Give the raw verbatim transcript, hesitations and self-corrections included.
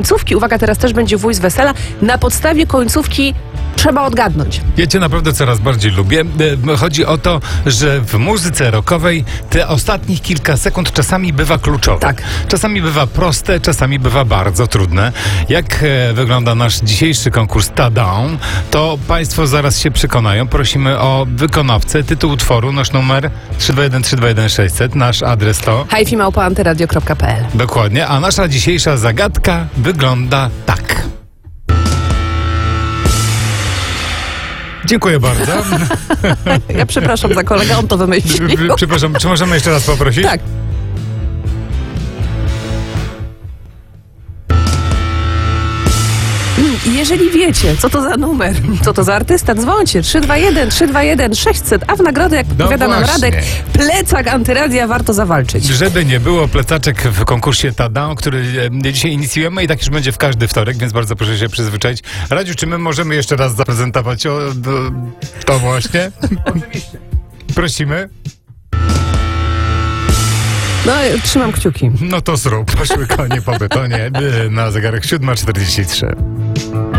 końcówki, uwaga, teraz też będzie wuj z wesela, na podstawie końcówki trzeba odgadnąć. Ja cię naprawdę coraz bardziej lubię. Chodzi o to, że w muzyce rockowej te ostatnich kilka sekund czasami bywa kluczowe. Tak. Czasami bywa proste, czasami bywa bardzo trudne. Jak e, wygląda nasz dzisiejszy konkurs Tadown, to państwo zaraz się przekonają. Prosimy o wykonawcę, tytuł utworu, nasz numer trzy dwa jeden trzy dwa jeden sześć zero zero, nasz adres to... hajfi małpa antyradio kropka pe el. Dokładnie, a nasza dzisiejsza zagadka wygląda tak. Dziękuję bardzo. Ja przepraszam za kolegę, on to wymyślił. Przepraszam, czy możemy jeszcze raz poprosić? Tak. Jeżeli wiecie, co to za numer, co to za artysta, dzwońcie trzy dwa jeden trzy dwa jeden sześć zero zero, a w nagrodę, jak powiada nam właśnie. Radek, plecak antyradia warto zawalczyć. Żeby nie było, plecaczek w konkursie Tadown, który e, dzisiaj inicjujemy i tak już będzie w każdy wtorek, więc bardzo proszę się przyzwyczaić. Radziu, czy my możemy jeszcze raz zaprezentować o, do, to właśnie? Oczywiście. Prosimy. No, trzymam kciuki. No to zrób. Poszły konie po betonie. Na zegarek siódma czterdzieści trzy.